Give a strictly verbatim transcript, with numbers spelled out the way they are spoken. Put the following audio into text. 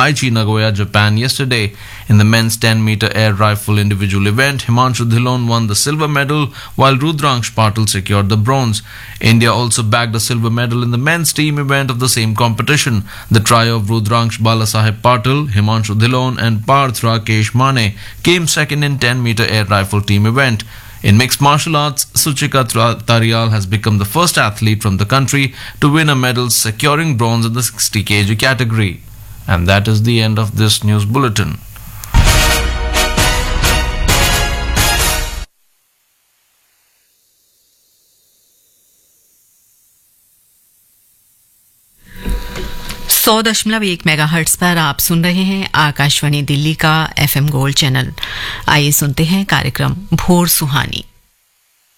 Aichi, Nagoya, Japan yesterday. In the men's ten meter air rifle individual event, Himanshu Dhillon won the silver medal while Rudraksh Patil secured the bronze. India also bagged a silver medal in the men's team event of the same competition. The trio of Rudraksh Balasaheb Patil, Himanshu Dhillon and Parth Rakesh Mane came second in ten meter air rifle team event. In mixed martial arts, Suchika Tarial has become the first athlete from the country to win a medal, securing bronze in the sixty kilogram category. And that is the end of this news bulletin. सौ दशमलव एक mega hertz पर आप सुन रहे हैं आकाशवाणी दिल्ली का FM gold channel. आइए सुनते हैं कार्यक्रम भोर सुहानी।